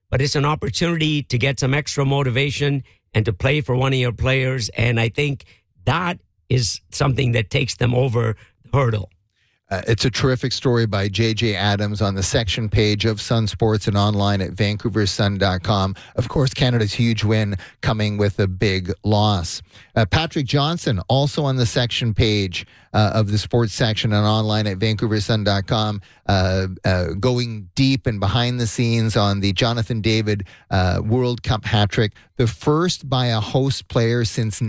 but it's an opportunity to get some extra motivation and to play for one of your players. And I think that is something that takes them over the hurdle. It's a terrific story by J.J. Adams on the section page of Sun Sports and online at vancouversun.com. Of course, Canada's huge win coming with a big loss. Patrick Johnson, also on the section page of the sports section and online at vancouversun.com, going deep and behind the scenes on the Jonathan David World Cup hat-trick, the first by a host player since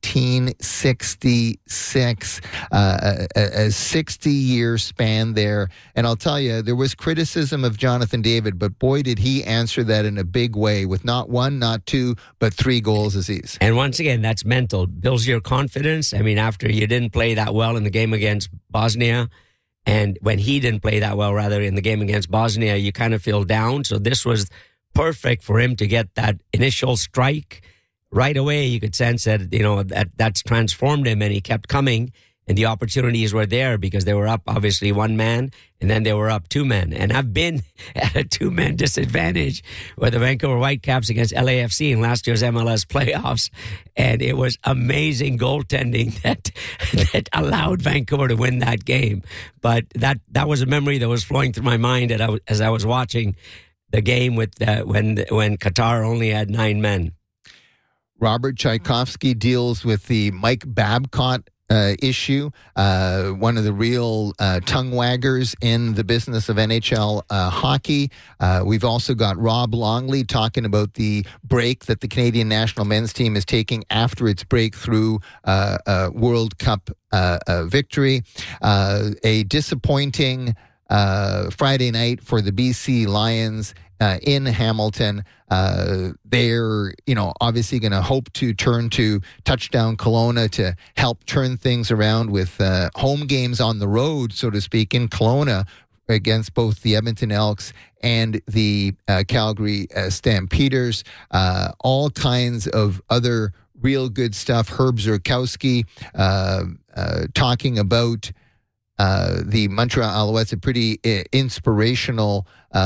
1966, a 60-year span there. And I'll tell you, there was criticism of Jonathan David, but boy, did he answer that in a big way with not one, not two, but 3 goals, Aziz. And once again, that's mental. Builds your confidence. I mean, after you didn't play that well in the game against Bosnia, and when he didn't play that well, rather, in the game against Bosnia, you kind of feel down. So this was perfect for him to get that initial strike right away. You could sense that, that's transformed him, and he kept coming. And the opportunities were there because they were up, obviously, 1 man, and then they were up 2 men. And I've been at a 2-man disadvantage with the Vancouver Whitecaps against LAFC in last year's MLS playoffs. And it was amazing goaltending that allowed Vancouver to win that game. But that was a memory that was flowing through my mind as I was watching the game with when Qatar only had 9 men. Robert Tchaikovsky deals with the Mike Babcock issue, one of the real tongue waggers in the business of NHL hockey. We've also got Rob Longley talking about the break that the Canadian national men's team is taking after its breakthrough World Cup victory. A disappointing Friday night for the BC Lions in Hamilton. They're, obviously going to hope to turn to Touchdown Kelowna to help turn things around with home games on the road, so to speak, in Kelowna against both the Edmonton Elks and the Calgary Stampeders. All kinds of other real good stuff. Herb Zurkowski talking about the Montreal Alouettes, a pretty inspirational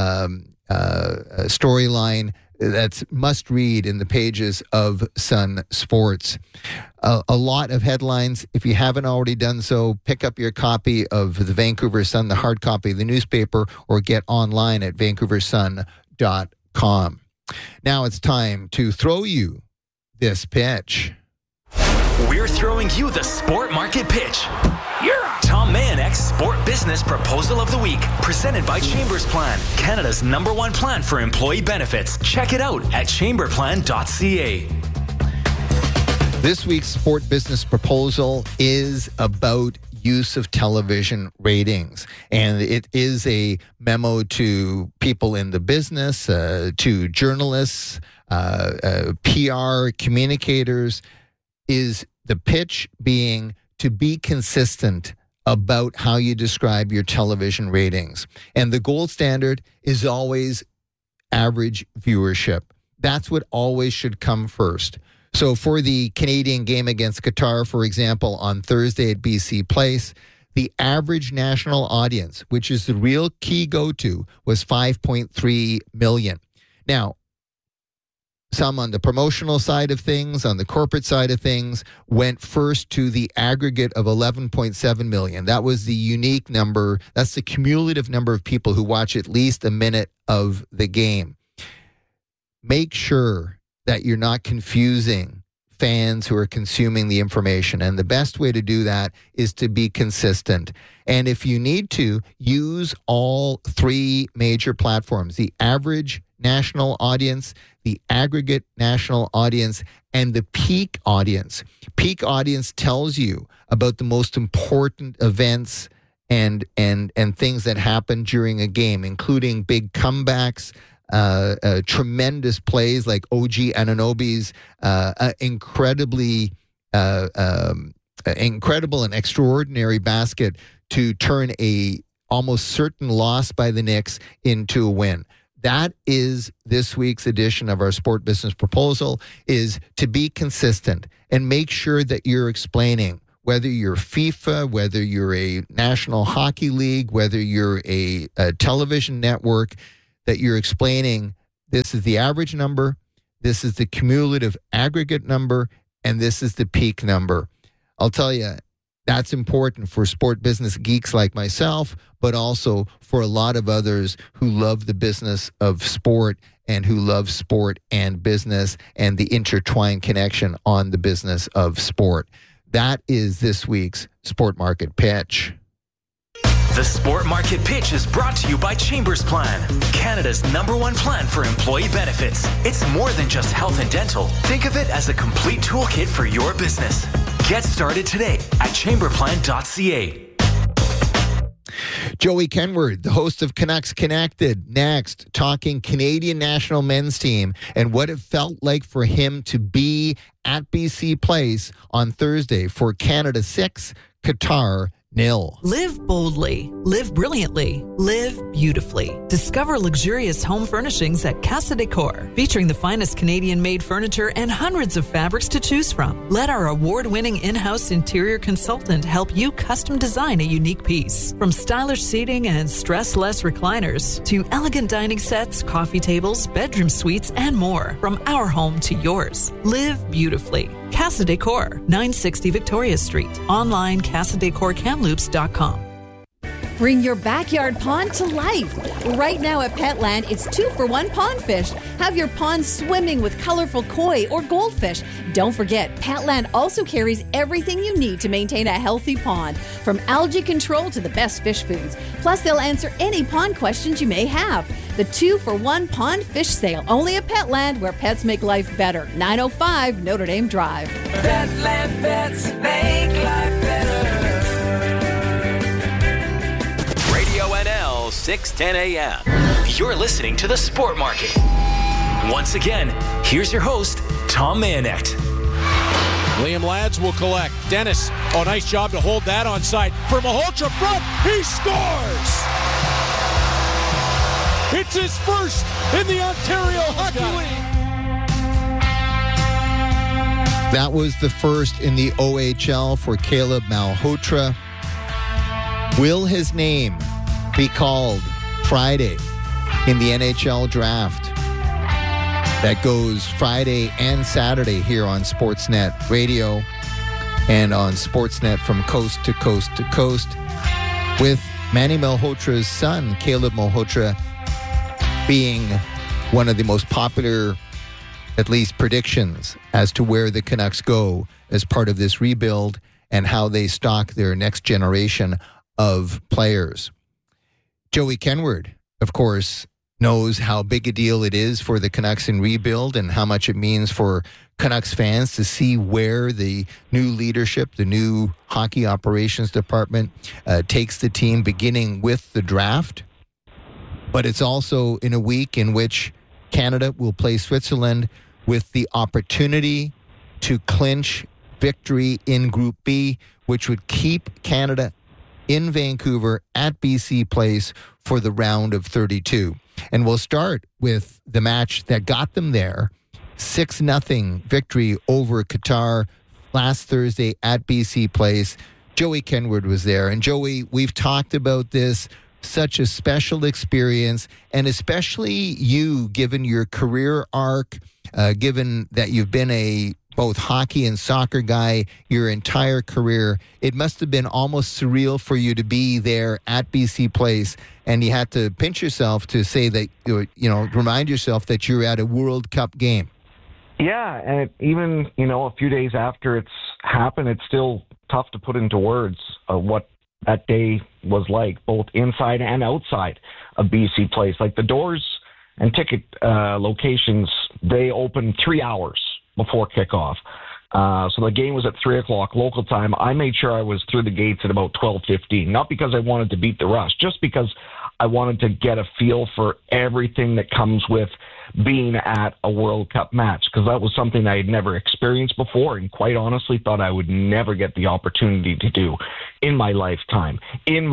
storyline that's must read in the pages of Sun Sports. A lot of headlines. If you haven't already done so, pick up your copy of the Vancouver Sun, the hard copy of the newspaper, or get online at vancouversun.com. Now it's time to throw you this pitch. We're throwing you the Sport Market Pitch. Tom Mayenek's Sport Business Proposal of the Week, presented by Chambers Plan, Canada's #1 plan for employee benefits. Check it out at chamberplan.ca. This week's Sport Business Proposal is about use of television ratings, and it is a memo to people in the business, to journalists, PR communicators. Is the pitch being to be consistent about how you describe your television ratings. And the gold standard is always average viewership. That's what always should come first. So for the Canadian game against Qatar, for example, on Thursday at BC Place, the average national audience, which is the real key go-to, was 5.3 million. Now, some on the promotional side of things, on the corporate side of things, went first to the aggregate of 11.7 million. That was the unique number. That's the cumulative number of people who watch at least a minute of the game. Make sure that you're not confusing fans who are consuming the information. And the best way to do that is to be consistent. And if you need to, use all 3 major platforms: the average national audience, the aggregate national audience, and the peak audience. Peak audience tells you about the most important events and things that happen during a game, including big comebacks, tremendous plays like OG Anunoby's incredible and extraordinary basket to turn a almost certain loss by the Knicks into a win. That is this week's edition of our Sport Business Proposal, is to be consistent and make sure that you're explaining, whether you're FIFA, whether you're a National Hockey League, whether you're a television network, that you're explaining This is the average number, this is the cumulative aggregate number, and this is the peak number. I'll tell you, that's important for sport business geeks like myself, but also for a lot of others who love the business of sport and who love sport and business and the intertwined connection on the business of sport. That is this week's Sport Market Pitch. The Sport Market Pitch is brought to you by Chambers Plan, Canada's #1 plan for employee benefits. It's more than just health and dental. Think of it as a complete toolkit for your business. Get started today at chamberplan.ca. Joey Kenward, the host of Canucks Connected, next, talking Canadian national men's team and what it felt like for him to be at BC Place on Thursday for Canada 6, Qatar 0. Live boldly, live brilliantly, live beautifully. Discover luxurious home furnishings at Casa Decor, featuring the finest Canadian-made furniture and hundreds of fabrics to choose from. Let our award-winning in-house interior consultant help you custom design a unique piece. From stylish seating and stress-less recliners to elegant dining sets, coffee tables, bedroom suites, and more. From our home to yours. Live beautifully. Casa Decor, 960 Victoria Street. Online, CasaDecorCamloops.com. Bring your backyard pond to life. Right now at Petland, it's 2-for-1 pond fish. Have your pond swimming with colorful koi or goldfish. Don't forget, Petland also carries everything you need to maintain a healthy pond, from algae control to the best fish foods. Plus, they'll answer any pond questions you may have. The 2-for-1 pond fish sale, only at Petland, where pets make life better. 905 Notre Dame Drive. Petland pets make life better. Radio NL 610 AM. You're listening to the Sport Market. Once again, here's your host, Tom Mayenknecht. Liam Lads will collect. Dennis, nice job to hold that onside. For Malhotra front, he scores! It's his first in the Ontario Hockey League. That was the first in the OHL for Caleb Malhotra. Will his name be called Friday in the NHL draft? That goes Friday and Saturday here on Sportsnet Radio and on Sportsnet from coast to coast to coast, with Manny Malhotra's son, Caleb Malhotra, being one of the most popular, at least, predictions as to where the Canucks go as part of this rebuild and how they stock their next generation of players. Joey Kenward, of course, knows how big a deal it is for the Canucks in rebuild and how much it means for Canucks fans to see where the new leadership, the new hockey operations department takes the team, beginning with the draft. But it's also in a week in which Canada will play Switzerland with the opportunity to clinch victory in Group B, which would keep Canada in Vancouver at BC Place for the round of 32. And we'll start with the match that got them there, 6-0 victory over Qatar last Thursday at BC Place. Joey Kenward was there. And Joey, we've talked about this, such a special experience, and especially you, given your career arc, given that you've been a both hockey and soccer guy your entire career, it must have been almost surreal for you to be there at BC Place, and you had to pinch yourself to say that, remind yourself that you're at a World Cup game. Yeah, and even, a few days after it's happened, it's still tough to put into words what that day was like, both inside and outside of BC Place. Like, the doors and ticket locations, they opened 3 hours before kickoff. So the game was at 3 o'clock local time. I made sure I was through the gates at about 12:15, not because I wanted to beat the rush, just because I wanted to get a feel for everything that comes with being at a World Cup match, because that was something I had never experienced before, and quite honestly thought I would never get the opportunity to do in my lifetime, in my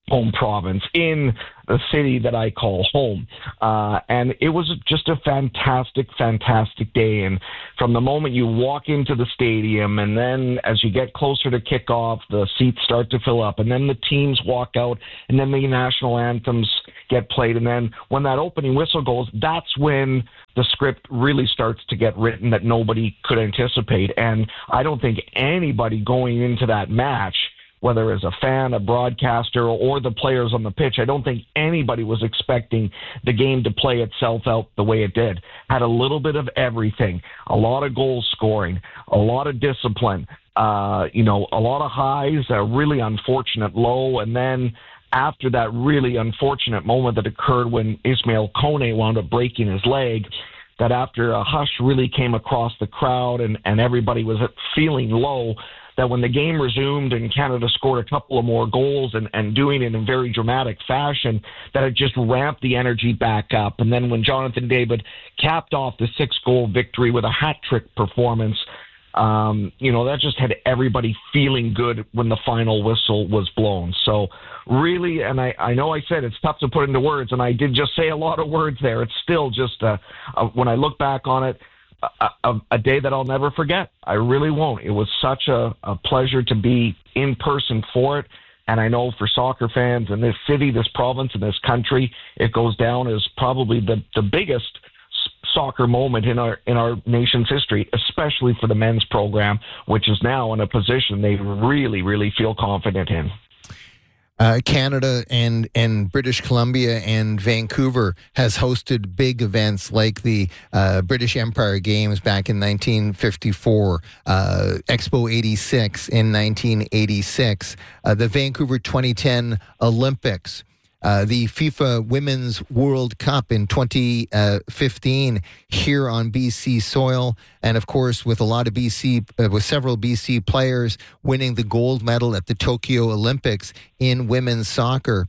home province, in the city that I call home. And it was just a fantastic, fantastic day. And from the moment you walk into the stadium, and then as you get closer to kickoff, the seats start to fill up, and then the teams walk out, and then the national anthems get played. And then when that opening whistle goes, that's when the script really starts to get written that nobody could anticipate. And I don't think anybody going into that match, whether as a fan, a broadcaster, or the players on the pitch, I don't think anybody was expecting the game to play itself out the way it did. Had a little bit of everything, a lot of goal scoring, a lot of discipline, a lot of highs, a really unfortunate low, and then after that really unfortunate moment that occurred when Ismail Kone wound up breaking his leg, that after a hush really came across the crowd and everybody was feeling low, that when the game resumed and Canada scored a couple of more goals and doing it in very dramatic fashion, that it just ramped the energy back up. And then when Jonathan David capped off the 6-goal victory with a hat-trick performance, that just had everybody feeling good when the final whistle was blown. So really, and I know I said it's tough to put into words, and I did just say a lot of words there. It's still just, when I look back on it, a day that I'll never forget. I really won't. It was such a pleasure to be in person for it. And I know for soccer fans in this city, this province, and this country, it goes down as probably the biggest soccer moment in our nation's history, especially for the men's program, which is now in a position they really, really feel confident in. Canada and British Columbia and Vancouver has hosted big events like the British Empire Games back in 1954, Expo 86 in 1986, the Vancouver 2010 Olympics, the FIFA Women's World Cup in 2015 here on BC soil, and of course with a lot of with several BC players winning the gold medal at the Tokyo Olympics in women's soccer.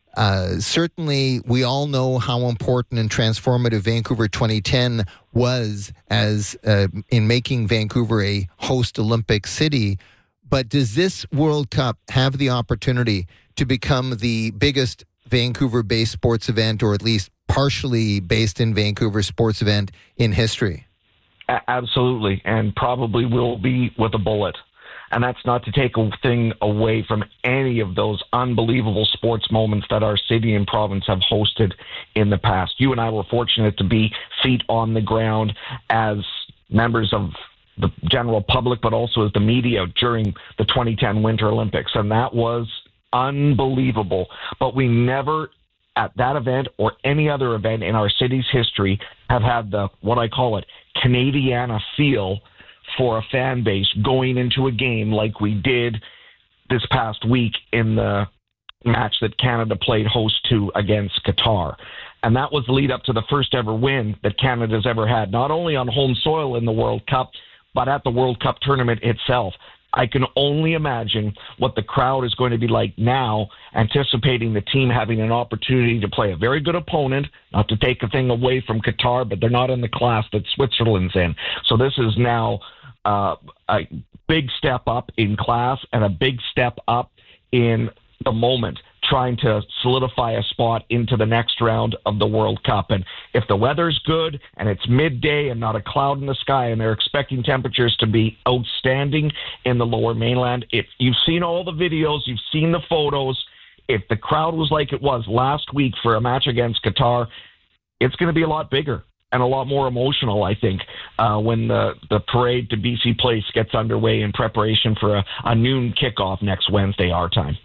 Certainly, we all know how important and transformative Vancouver 2010 was as in making Vancouver a host Olympic city. But does this World Cup have the opportunity to become the biggest Vancouver-based sports event, or at least partially based in Vancouver sports event in history? Absolutely, and probably will be with a bullet. And that's not to take a thing away from any of those unbelievable sports moments that our city and province have hosted in the past. You and I were fortunate to be feet on the ground as members of the general public, but also as the media during the 2010 Winter Olympics. And that was unbelievable. But we never, at that event or any other event in our city's history, have had the, what I call it, Canadiana feel for a fan base going into a game like we did this past week in the match that Canada played host to against Qatar. And that was the lead up to the first ever win that Canada's ever had, not only on home soil in the World Cup, but at the World Cup tournament itself. I can only imagine what the crowd is going to be like now, anticipating the team having an opportunity to play a very good opponent, not to take a thing away from Qatar, but they're not in the class that Switzerland's in. So this is now a big step up in class and a big step up in the moment, trying to solidify a spot into the next round of the World Cup. And if the weather's good and it's midday and not a cloud in the sky and they're expecting temperatures to be outstanding in the Lower Mainland, if you've seen all the videos, you've seen the photos, if the crowd was like it was last week for a match against Qatar, it's going to be a lot bigger and a lot more emotional, I think, when the parade to BC Place gets underway in preparation for a noon kickoff next Wednesday, our time.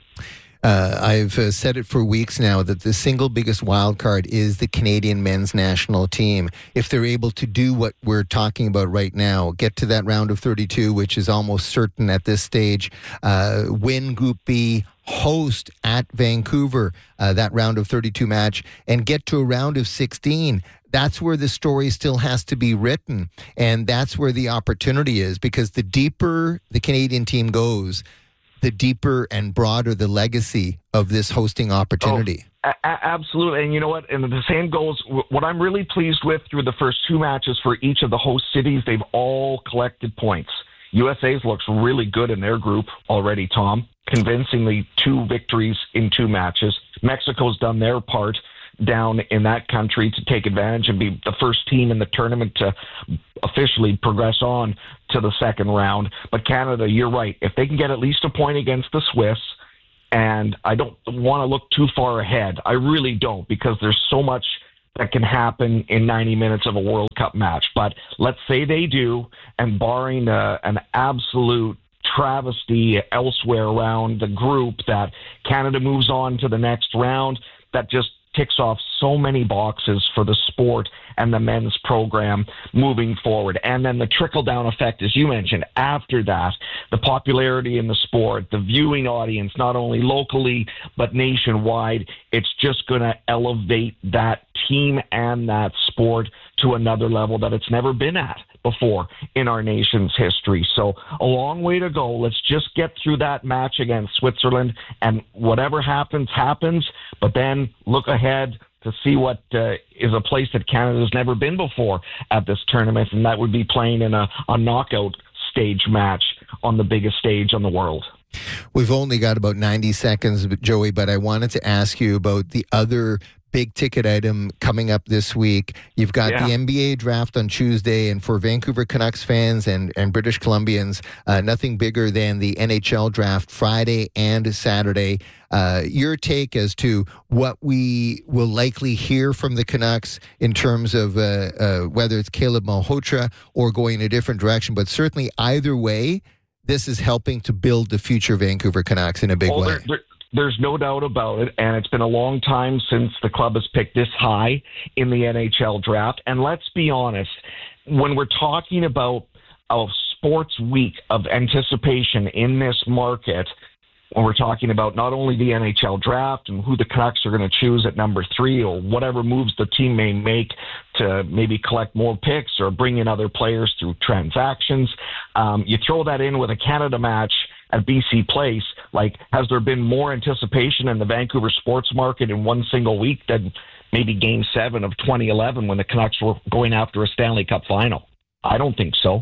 I've said it for weeks now that the single biggest wild card is the Canadian men's national team. If they're able to do what we're talking about right now, get to that round of 32, which is almost certain at this stage, win Group B, host at Vancouver, that round of 32 match, and get to a round of 16, that's where the story still has to be written. And that's where the opportunity is, because the deeper the Canadian team goes, the deeper and broader the legacy of this hosting opportunity. Oh, absolutely. And you know what? And the same goes, what I'm really pleased with through the first two matches for each of the host cities, they've all collected points. USA's looks really good in their group already, Tom. convincingly 2 victories in 2 matches. Mexico's done their part down in that country to take advantage and be the first team in the tournament to officially progress on to the second round. But Canada, you're right. If they can get at least a point against the Swiss, and I don't want to look too far ahead. I really don't, because there's so much that can happen in 90 minutes of a World Cup match. But let's say they do, and barring an absolute travesty elsewhere around the group, that Canada moves on to the next round, that just ticks off so many boxes for the sport and the men's program moving forward. And then the trickle-down effect, as you mentioned, after that, the popularity in the sport, the viewing audience, not only locally but nationwide, it's just going to elevate that team and that sport to another level that it's never been at before in our nation's history. So a long way to go. Let's just get through that match against Switzerland, and whatever happens, happens. But then look ahead to see what is a place that Canada's never been before at this tournament, and that would be playing in a knockout stage match on the biggest stage in the world. We've only got about 90 seconds, Joey, but I wanted to ask you about the other big ticket item coming up this week. You've got the NBA draft on Tuesday, and for Vancouver Canucks fans and British Columbians, nothing bigger than the NHL draft Friday and Saturday. Your take as to what we will likely hear from the Canucks in terms of whether it's Caleb Malhotra or going in a different direction, but certainly either way, this is helping to build the future Vancouver Canucks in a big way. There's no doubt about it, and it's been a long time since the club has picked this high in the NHL draft. And let's be honest, when we're talking about a sports week of anticipation in this market, when we're talking about not only the NHL draft and who the Canucks are going to choose at number 3 or whatever moves the team may make to maybe collect more picks or bring in other players through transactions, you throw that in with a Canada match at BC Place. Like, has there been more anticipation in the Vancouver sports market in one single week than maybe Game 7 of 2011 when the Canucks were going after a Stanley Cup final? I don't think so.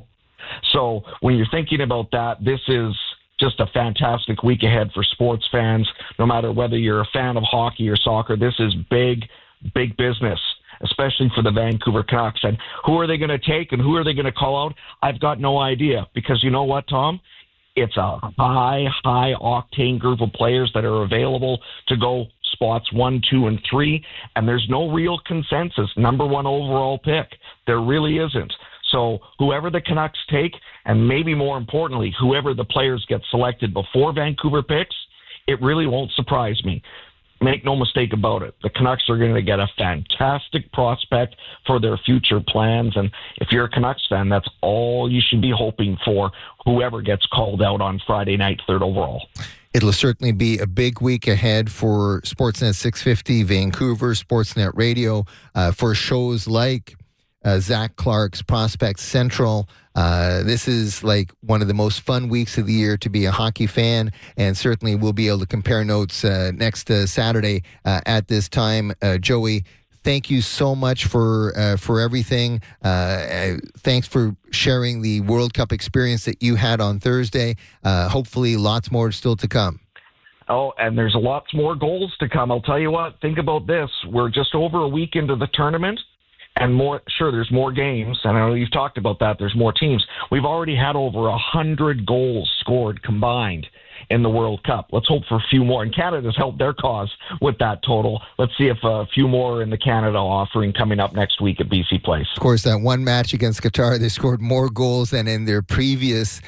So when you're thinking about that, this is just a fantastic week ahead for sports fans. No matter whether you're a fan of hockey or soccer, this is big, big business, especially for the Vancouver Canucks. And who are they going to take and who are they going to call out? I've got no idea, because you know what, Tom? It's a high octane group of players that are available to go spots 1, 2, and 3, and there's no real consensus number 1 overall pick. There really isn't. So whoever the Canucks take, and maybe more importantly, whoever the players get selected before Vancouver picks, it really won't surprise me. Make no mistake about it. The Canucks are going to get a fantastic prospect for their future plans. And if you're a Canucks fan, that's all you should be hoping for, whoever gets called out on Friday night, 3rd overall. It'll certainly be a big week ahead for Sportsnet 650 Vancouver, Sportsnet Radio, for shows like Zach Clark's Prospect Central. This is like one of the most fun weeks of the year to be a hockey fan, and certainly we'll be able to compare notes next Saturday at this time. Joey, thank you so much for everything. Thanks for sharing the World Cup experience that you had on Thursday. Hopefully lots more still to come. Oh, and there's lots more goals to come. I'll tell you what, think about this. We're just over a week into the tournament. And more, sure, there's more games, and I know you've talked about that. There's more teams. We've already had over 100 goals scored combined in the World Cup. Let's hope for a few more. And Canada's helped their cause with that total. Let's see if a few more in the Canada offering coming up next week at BC Place. Of course, that one match against Qatar, they scored more goals than in their previous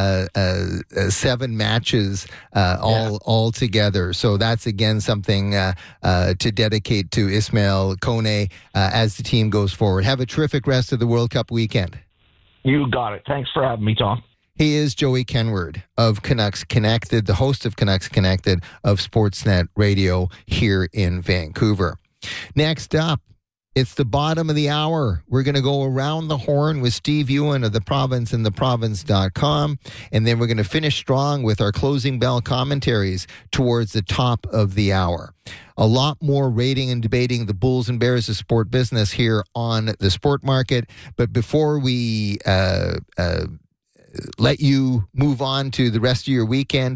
7 matches all together. So that's, again, something to dedicate to Ismail Kone as the team goes forward. Have a terrific rest of the World Cup weekend. You got it. Thanks for having me, Tom. He is Joey Kenward of Canucks Connected, the host of Canucks Connected of Sportsnet Radio here in Vancouver. Next up, it's the bottom of the hour. We're going to go around the horn with Steve Ewan of The Province and theprovince.com, and then we're going to finish strong with our closing bell commentaries towards the top of the hour. A lot more rating and debating the Bulls and Bears of sport business here on the Sport Market. But before we let you move on to the rest of your weekend,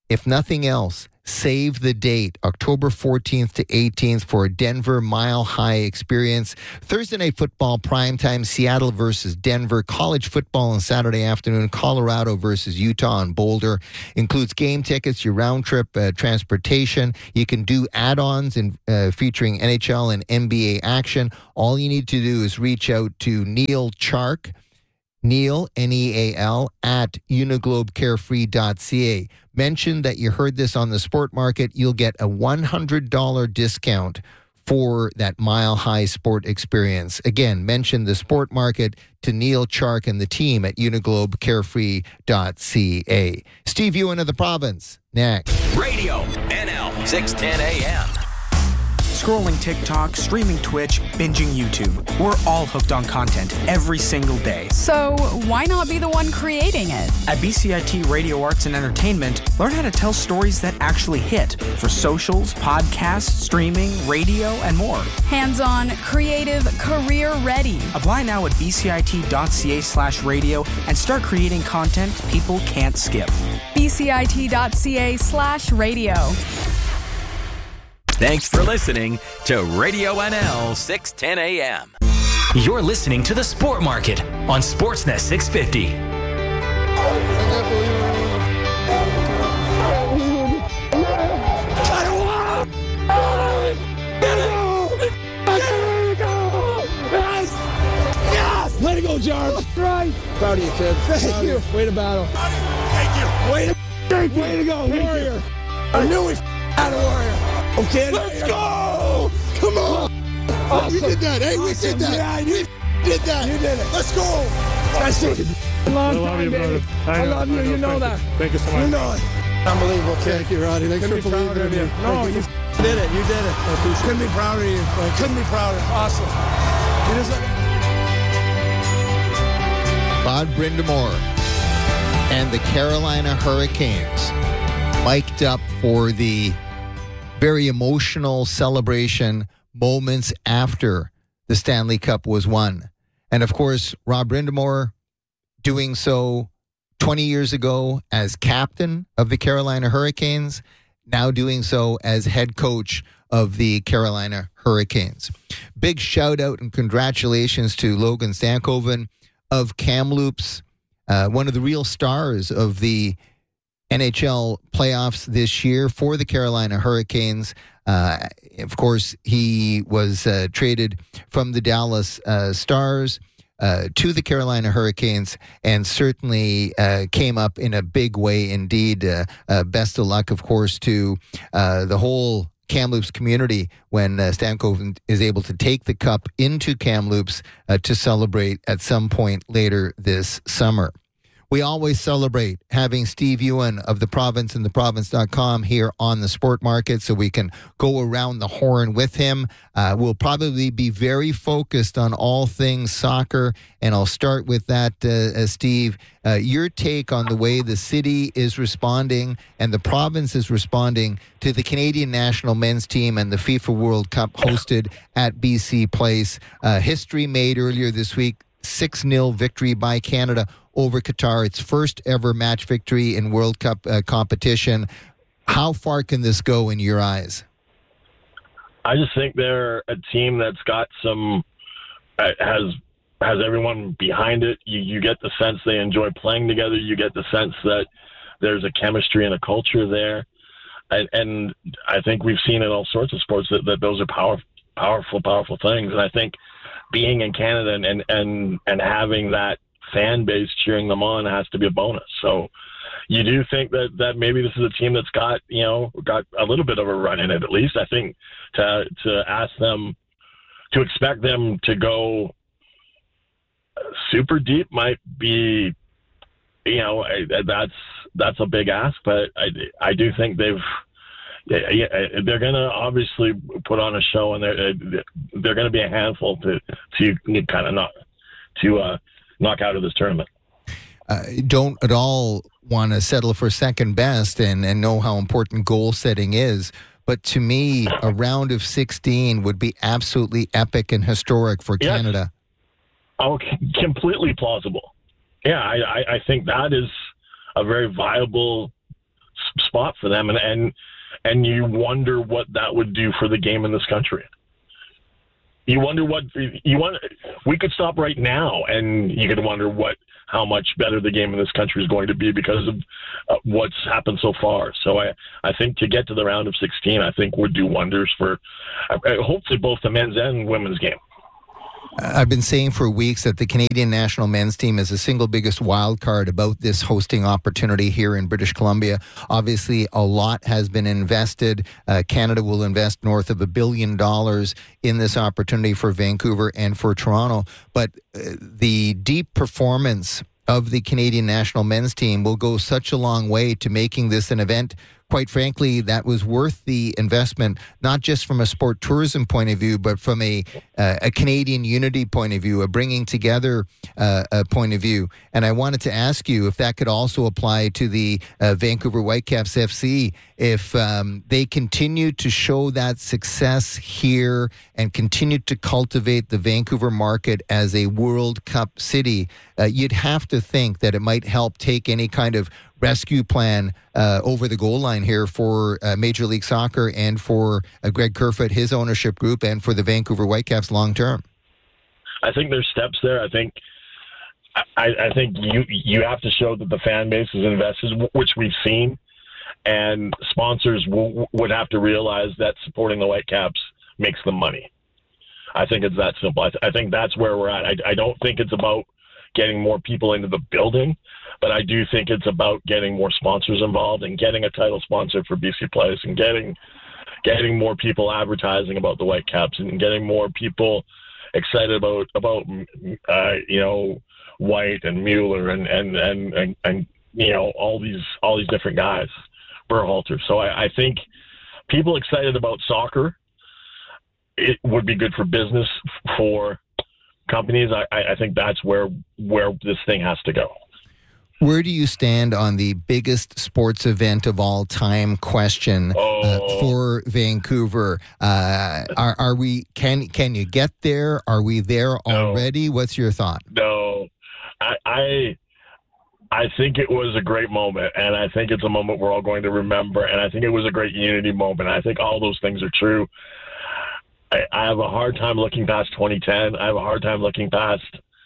if nothing else, save the date, October 14th to 18th for a Denver Mile High experience. Thursday night football, primetime, Seattle versus Denver. College football on Saturday afternoon, Colorado versus Utah in Boulder. Includes game tickets, your round-trip transportation. You can do add-ons featuring NHL and NBA action. All you need to do is reach out to Neil Chark, Neil, Neal, at uniglobecarefree.ca. Mention that you heard this on the Sport Market. You'll get a $100 discount for that Mile High Sport experience. Again, mention the Sport Market to Neil Chark and the team at uniglobecarefree.ca. Steve Ewan of the Province, next. Radio NL 610 AM. Scrolling TikTok, streaming Twitch, binging YouTube. We're all hooked on content every single day. So why not be the one creating it? At BCIT Radio Arts and Entertainment, learn how to tell stories that actually hit for socials, podcasts, streaming, radio, and more. Hands-on, creative, career-ready. Apply now at bcit.ca/radio and start creating content people can't skip. bcit.ca/radio. Thanks for listening to Radio NL 610 AM. You're listening to The Sport Market on Sportsnet 650. Way to go, Jarvis. Right. Proud of you, kid. Thank you. Way to battle. Thank you. Way to go, Warrior. I knew we had a Warrior. Okay. Let's go. Come on. Awesome. We did that. Hey, we did that. Yeah, we did that. You did it. Let's go. That's it. I love you, brother. I love you. You know that. Thank you so much. You know it. Unbelievable, kid. Thank you, Roddy. Thanks for believing in you. No, you did it. You did it. Couldn't be prouder of you. Couldn't be prouder. Awesome. Rod Brind'Amour and the Carolina Hurricanes mic'd up for the very emotional celebration moments after the Stanley Cup was won. And of course, Rod Brind'Amour doing so 20 years ago as captain of the Carolina Hurricanes, now doing so as head coach of the Carolina Hurricanes. Big shout out and congratulations to Logan Stankoven of Kamloops, one of the real stars of the NHL playoffs this year for the Carolina Hurricanes. Of course, he was traded from the Dallas Stars to the Carolina Hurricanes and certainly came up in a big way indeed. Best of luck, of course, to the whole Kamloops community when Stankoven is able to take the cup into Kamloops to celebrate at some point later this summer. We always celebrate having Steve Ewan of The Province and theprovince.com here on the Sport Market so we can go around the horn with him. We'll probably be very focused on all things soccer, and I'll start with that, Steve. Your take on the way the city is responding and the province is responding to the Canadian national men's team and the FIFA World Cup hosted at BC Place. History made earlier this week, 6-0 victory by Canada over Qatar, its first ever match victory in World Cup competition. How far can this go in your eyes? I just think they're a team that's got some, has everyone behind it. You get the sense they enjoy playing together. You get the sense that there's a chemistry and a culture there. And I think we've seen in all sorts of sports that those are powerful things. And I think being in Canada and having that fan base cheering them on has to be a bonus. So you do think that maybe this is a team that's got a little bit of a run in it, at least. I think to ask them, to expect them to go super deep might be, that's a big ask, but I do think they're going to obviously put on a show, and they're going to be a handful to kind of knock out of this tournament. Don't at all want to settle for second best and know how important goal setting is. But to me, a round of 16 would be absolutely epic and historic for Canada. Oh, completely plausible. Yeah, I think that is a very viable spot for them, and you wonder what that would do for the game in this country. You wonder we could stop right now, and you could wonder how much better the game in this country is going to be because of what's happened so far. So I think to get to the round of 16, I think would do wonders for hopefully both the men's and women's game. I've been saying for weeks that the Canadian national men's team is the single biggest wild card about this hosting opportunity here in British Columbia. Obviously, a lot has been invested. Canada will invest north of $1 billion in this opportunity for Vancouver and for Toronto. But the deep performance of the Canadian national men's team will go such a long way to making this an event, quite frankly, that was worth the investment, not just from a sport tourism point of view, but from a Canadian unity point of view, a bringing together point of view. And I wanted to ask you if that could also apply to the Vancouver Whitecaps FC, if they continue to show that success here and continue to cultivate the Vancouver market as a World Cup city, you'd have to think that it might help take any kind of rescue plan over the goal line here for Major League Soccer and for Greg Kerfoot, his ownership group, and for the Vancouver Whitecaps long term. I think there's steps there. I think you have to show that the fan base is invested, which we've seen, and sponsors would have to realize that supporting the Whitecaps makes them money. I think it's that simple. I think that's where we're at. I don't think it's about getting more people into the building, but I do think it's about getting more sponsors involved and getting a title sponsor for BC Place and getting more people advertising about the Whitecaps and getting more people excited about White and Mueller and all these different guys, Berhalter. So I think people excited about soccer, it would be good for business for companies. I think that's where this thing has to go. Where do you stand on the biggest sports event of all time question for Vancouver? Are we? Can you get there? Are we there already? What's your thought? No, I think it was a great moment, and I think it's a moment we're all going to remember. And I think it was a great unity moment. I think all those things are true. I have a hard time looking past 2010. I have a hard time looking past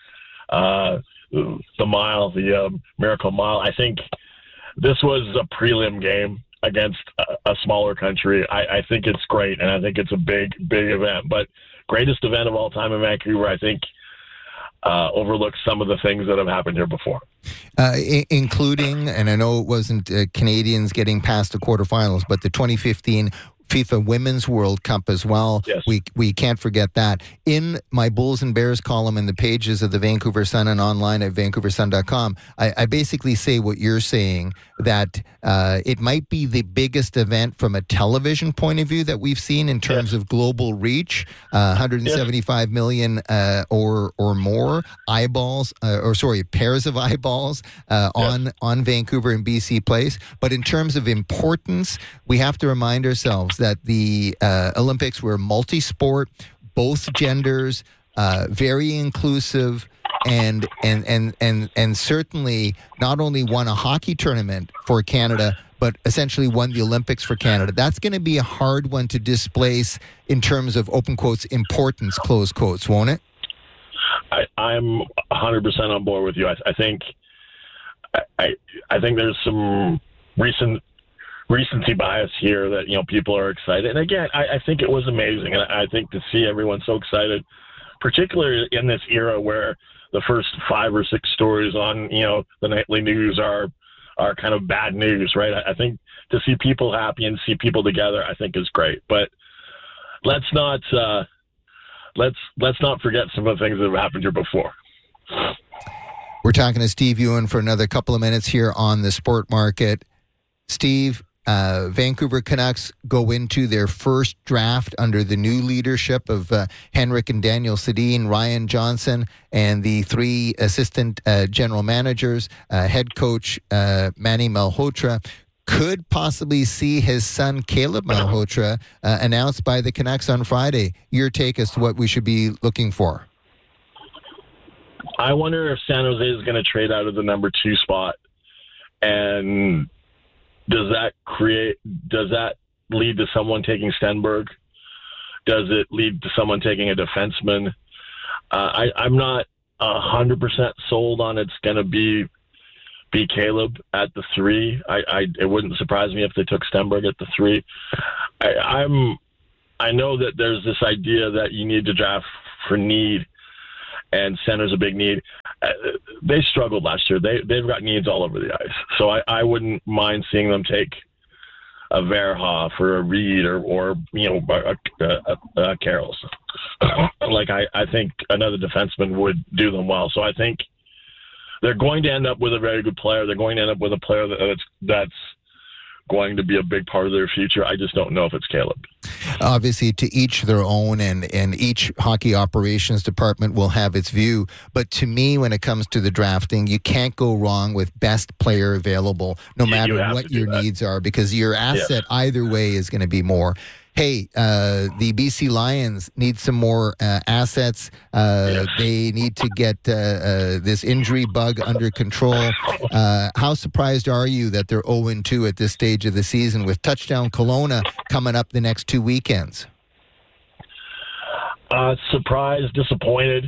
the mile, the Miracle Mile. I think this was a prelim game against a smaller country. I think it's great, and I think it's a big event. But greatest event of all time in Vancouver, I think, overlooks some of the things that have happened here before. Including, and I know it wasn't Canadians getting past the quarterfinals, but the 2015 FIFA Women's World Cup as well. Yes. We can't forget that. In my Bulls and Bears column in the pages of the Vancouver Sun and online at vancouversun.com, I basically say what you're saying, that it might be the biggest event from a television point of view that we've seen in terms of global reach, 175 million or more eyeballs, pairs of eyeballs on Vancouver and BC Place. But in terms of importance, we have to remind ourselves that the Olympics were multi-sport, both genders, very inclusive, and certainly not only won a hockey tournament for Canada, but essentially won the Olympics for Canada. That's going to be a hard one to displace in terms of, open quotes, importance, close quotes, won't it? I'm 100% on board with you. I think there's some recency bias here that people are excited, and again, I think it was amazing, and I think to see everyone so excited, particularly in this era where the first 5 or 6 stories on the nightly news are kind of bad news, right? I think to see people happy and see people together, I think is great. But let's not forget some of the things that have happened here before. We're talking to Steve Ewan for another couple of minutes here on the Sport Market. Steve, Vancouver Canucks go into their first draft under the new leadership of Henrik and Daniel Sedin, Ryan Johnson, and the 3 assistant general managers, head coach Manny Malhotra. Could possibly see his son Caleb Malhotra announced by the Canucks on Friday. Your take as to what we should be looking for? I wonder if San Jose is going to trade out of the number 2 spot and Does that lead to someone taking Stenberg? Does it lead to someone taking a defenseman? I'm not 100% sold on it's going to be Caleb at the 3. It wouldn't surprise me if they took Stenberg at the 3. I know that there's this idea that you need to draft for need, and center's a big need. They struggled last year. They've got needs all over the ice. So I wouldn't mind seeing them take a Verhoff or a Reed or a Carroll. Like I think another defenseman would do them well. So I think they're going to end up with a very good player. They're going to end up with a player that's going to be a big part of their future. I just don't know if it's Caleb. Obviously, to each their own, and each hockey operations department will have its view. But to me, when it comes to the drafting, you can't go wrong with best player available, no matter what your needs are, because your asset either way is going to be more. Hey, the BC Lions need some more assets. They need to get this injury bug under control. How surprised are you that they're 0-2 at this stage of the season with Touchdown Kelowna coming up the next 2 weekends? Surprised, disappointed.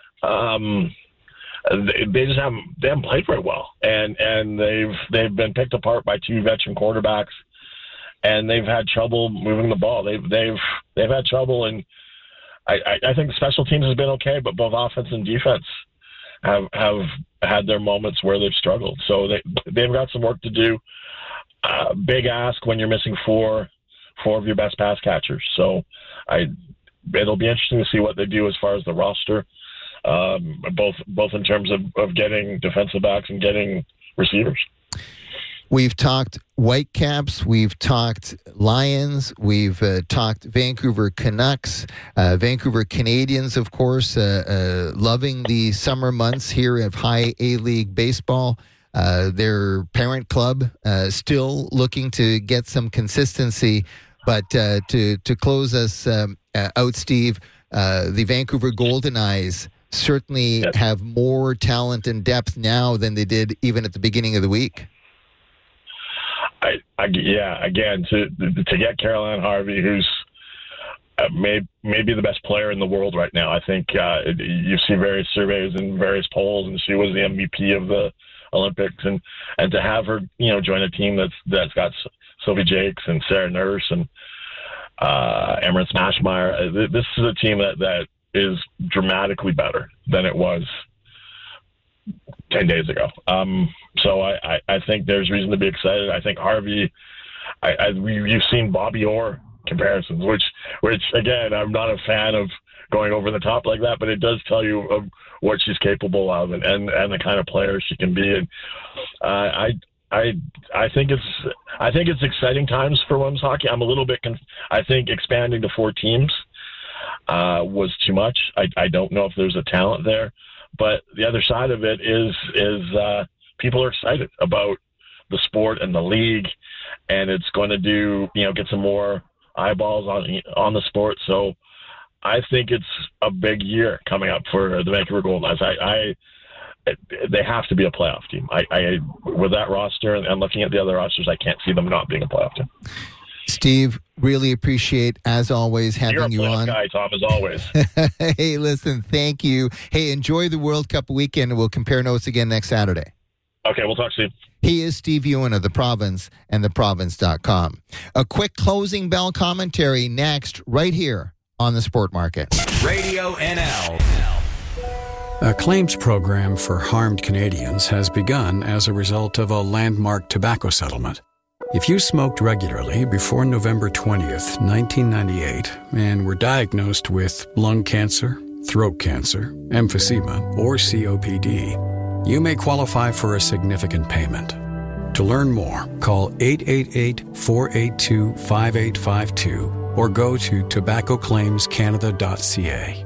They just haven't played very well, and they've been picked apart by 2 veteran quarterbacks. And they've had trouble moving the ball. They've had trouble, and I think the special teams has been okay, but both offense and defense have had their moments where they've struggled. So they've got some work to do. Big ask when you're missing four of your best pass catchers. So it'll be interesting to see what they do as far as the roster, both in terms of getting defensive backs and getting receivers. We've talked Whitecaps, we've talked Lions, we've talked Vancouver Canucks, Vancouver Canadians, of course, loving the summer months here of high A-League baseball. Their parent club still looking to get some consistency. But to close us out, Steve, the Vancouver Golden Eyes certainly have more talent and depth now than they did even at the beginning of the week. Again, to get Caroline Harvey, who's maybe the best player in the world right now. I think you see various surveys and various polls, and she was the MVP of the Olympics, and to have her, join a team that's got Sophie Jakes and Sarah Nurse and Emma Smashmeyer. This is a team that is dramatically better than it was 10 days ago. So I think there's reason to be excited. I think Harvey, you've seen Bobby Orr comparisons, which again, I'm not a fan of going over the top like that, but it does tell you of what she's capable of and the kind of player she can be. And I think it's exciting times for women's hockey. I'm a little bit, I think expanding to 4 teams was too much. I don't know if there's a talent there. But the other side of it is people are excited about the sport and the league, and it's going to get some more eyeballs on the sport. So I think it's a big year coming up for the Vancouver Golden Eyes. They have to be a playoff team. With that roster and looking at the other rosters, I can't see them not being a playoff team. Steve, really appreciate, as always, having you on. You're a guy, Tom, as always. Hey, listen, thank you. Hey, enjoy the World Cup weekend, and we'll compare notes again next Saturday. Okay, we'll talk soon. He is Steve Ewan of The Province and theprovince.com. A quick closing bell commentary next, right here on The Sport Market. Radio NL. A claims program for harmed Canadians has begun as a result of a landmark tobacco settlement. If you smoked regularly before November 20th, 1998, and were diagnosed with lung cancer, throat cancer, emphysema, or COPD, you may qualify for a significant payment. To learn more, call 888-482-5852 or go to tobaccoclaimscanada.ca.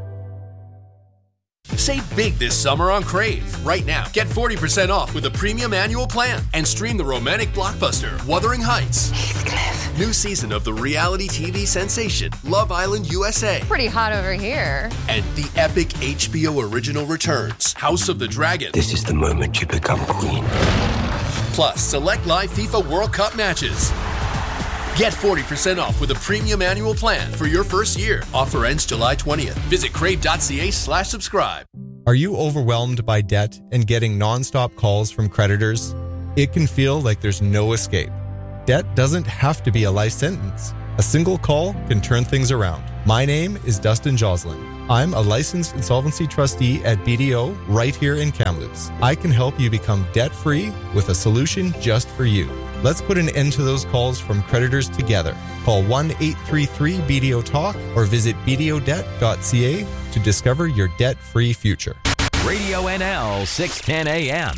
Save big this summer on Crave. Right now, get 40% off with a premium annual plan and stream the romantic blockbuster Wuthering Heights. Heathcliff. New season of the reality TV sensation Love Island USA. Pretty hot over here. And the epic HBO original returns House of the Dragon. This is the moment you become queen. plus select live FIFA World Cup matches. Get 40% off with a premium annual plan for your first year. Offer ends July 20th. Visit crave.ca/subscribe. Are you overwhelmed by debt and getting nonstop calls from creditors? It can feel like there's no escape. Debt doesn't have to be a life sentence. A single call can turn things around. My name is Dustin Joslin. I'm a licensed insolvency trustee at BDO right here in Kamloops. I can help you become debt-free with a solution just for you. Let's put an end to those calls from creditors together. Call 1-833-BDO-TALK or visit bdodebt.ca to discover your debt-free future. Radio NL 610 AM.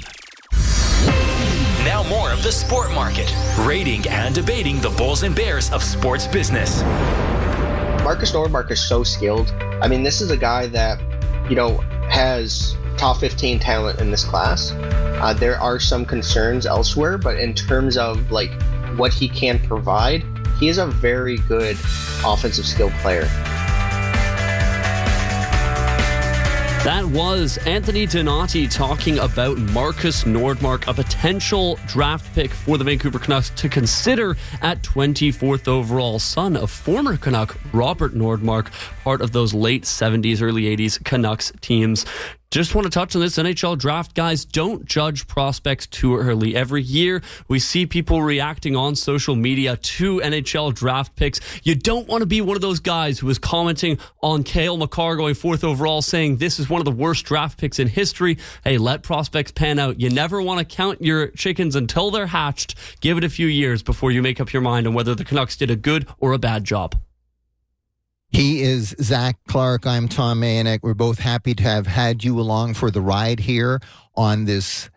Now more of the Sport Market, rating and debating the Bulls and Bears of sports business. Marcus Nordmark is so skilled. I mean, this is a guy that, has top 15 talent in this class. There are some concerns elsewhere, but in terms of what he can provide, he is a very good offensive skill player. That was Anthony Donati talking about Marcus Nordmark, a potential draft pick for the Vancouver Canucks to consider at 24th overall, son of former Canuck Robert Nordmark, part of those late 70s, early 80s Canucks teams. Just want to touch on this NHL draft, guys. Don't judge prospects too early. Every year, we see people reacting on social media to NHL draft picks. You don't want to be one of those guys who is commenting on Cale Makar going 4th overall, saying this is one of the worst draft picks in history. Hey, let prospects pan out. You never want to count your chickens until they're hatched. Give it a few years before you make up your mind on whether the Canucks did a good or a bad job. He is Zach Clark. I'm Tom Mayanek. We're both happy to have had you along for the ride here on this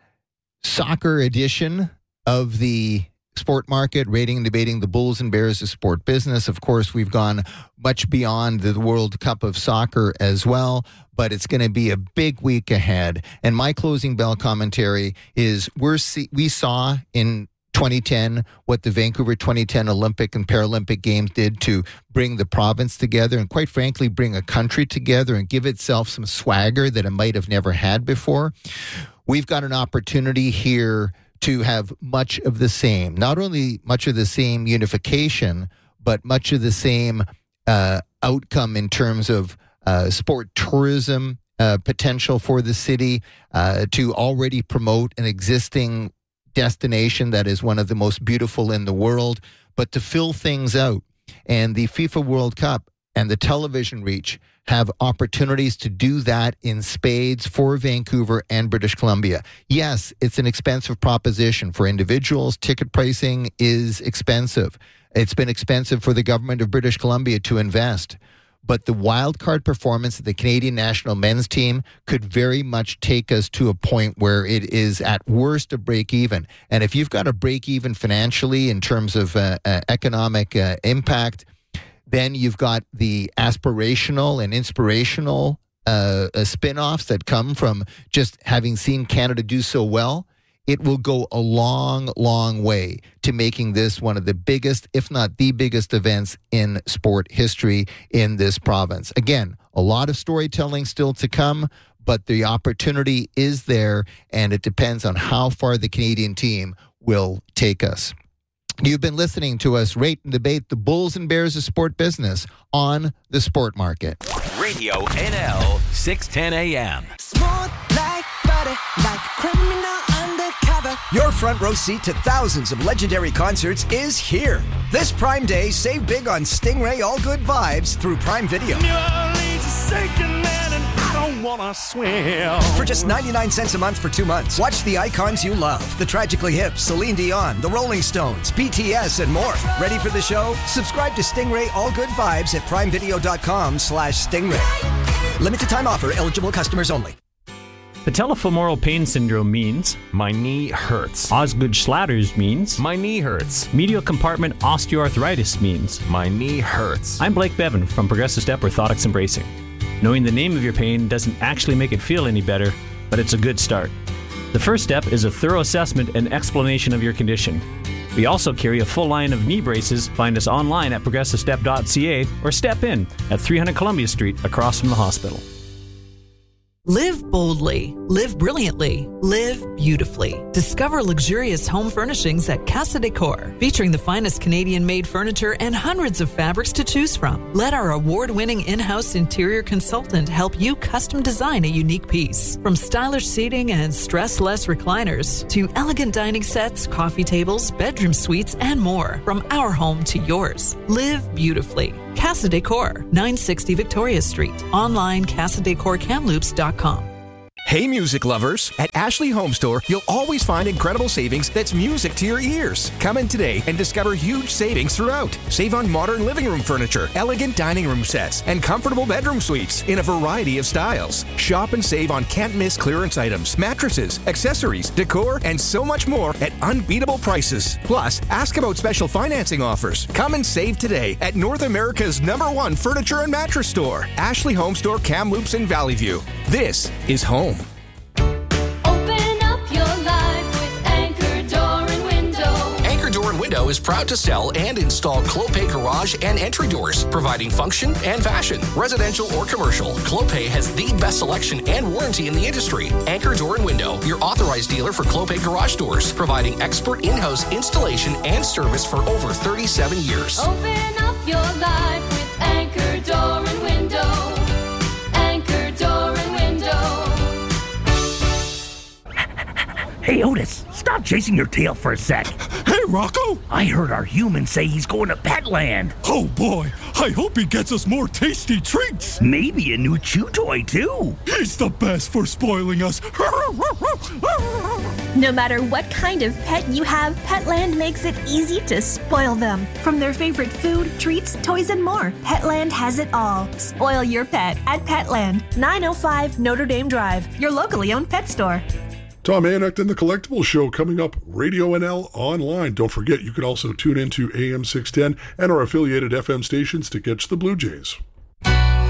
soccer edition of the Sport Market, rating and debating the Bulls and Bears of sport business. Of course, we've gone much beyond the World Cup of soccer as well, but it's going to be a big week ahead. And my closing bell commentary is we saw in 2010, what the Vancouver 2010 Olympic and Paralympic Games did to bring the province together and, quite frankly, bring a country together and give itself some swagger that it might have never had before. We've got an opportunity here to have much of the same, not only much of the same unification, but much of the same outcome in terms of sport tourism potential for the city, to already promote an existing destination that is one of the most beautiful in the world, but to fill things out. And the FIFA World Cup and the television reach have opportunities to do that in spades for Vancouver and British Columbia. Yes, it's an expensive proposition for individuals. Ticket pricing is expensive. It's been expensive for the government of British Columbia to invest. But the wild card performance of the Canadian national men's team could very much take us to a point where it is at worst a break even. And if you've got a break even financially in terms of economic impact, then you've got the aspirational and inspirational spin-offs that come from just having seen Canada do so well. It will go a long, long way to making this one of the biggest, if not the biggest, events in sport history in this province. Again, a lot of storytelling still to come, but the opportunity is there, and it depends on how far the Canadian team will take us. You've been listening to us rate and debate the Bulls and Bears of sport business on the Sport Market. Radio NL 610 AM. Smooth like butter, like criminal undercover. Your front row seat to thousands of legendary concerts is here. This Prime Day, save big on Stingray All Good Vibes through Prime Video. New Orleans is sinking, man, and I don't wanna swim. For just 99 cents a month for 2 months, watch the icons you love. The Tragically Hip, Celine Dion, The Rolling Stones, BTS, and more. Ready for the show? Subscribe to Stingray All Good Vibes at primevideo.com/Stingray. Limited time offer, eligible customers only. Patellofemoral pain syndrome means my knee hurts. Osgood-Schlatter's means my knee hurts. Medial compartment osteoarthritis means my knee hurts. I'm Blake Bevan from Progressive Step Orthotics and Bracing. Knowing the name of your pain doesn't actually make it feel any better, but it's a good start. The first step is a thorough assessment and explanation of your condition. We also carry a full line of knee braces. Find us online at progressivestep.ca or step in at 300 Columbia Street across from the hospital. Live boldly, live brilliantly, live beautifully. Discover luxurious home furnishings at Casa Decor, featuring the finest Canadian-made furniture and hundreds of fabrics to choose from. Let our award-winning in-house interior consultant help you custom design a unique piece. From stylish seating and stress-less recliners to elegant dining sets, coffee tables, bedroom suites, and more. From our home to yours. Live beautifully. Casa Decor, 960 Victoria Street. Online, CasaDecorCamloops.com. Hey music lovers, at Ashley Home Store, you'll always find incredible savings that's music to your ears. Come in today and discover huge savings throughout. Save on modern living room furniture, elegant dining room sets, and comfortable bedroom suites in a variety of styles. Shop and save on can't-miss clearance items, mattresses, accessories, decor, and so much more at unbeatable prices. Plus, ask about special financing offers. Come and save today at North America's #1 furniture and mattress store, Ashley Home Store, Kamloops in Valley View. This is home. Window is proud to sell and install Clopay garage and entry doors, providing function and fashion. Residential or commercial, Clopay has the best selection and warranty in the industry. Anchor Door and Window, your authorized dealer for Clopay garage doors, providing expert in-house installation and service for over 37 years. Open up your life with Anchor Door and Window. Anchor Door and Window. Hey, Otis, stop chasing your tail for a sec. Hey, Rocco! I heard our human say he's going to Petland. Oh, boy. I hope he gets us more tasty treats. Maybe a new chew toy, too. He's the best for spoiling us. No matter what kind of pet you have, Petland makes it easy to spoil them. From their favorite food, treats, toys, and more, Petland has it all. Spoil your pet at Petland, 905 Notre Dame Drive, your locally owned pet store. Tom Anak and the Collectibles Show coming up, Radio NL online. Don't forget, you can also tune into AM 610 and our affiliated FM stations to catch the Blue Jays.